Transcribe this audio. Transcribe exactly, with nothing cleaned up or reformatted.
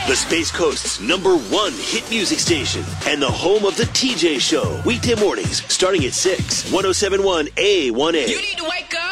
the Space Coast's number one hit music station, and the home of the T J Show. Weekday mornings starting at six. one oh seven point one A one A. You need to wake up.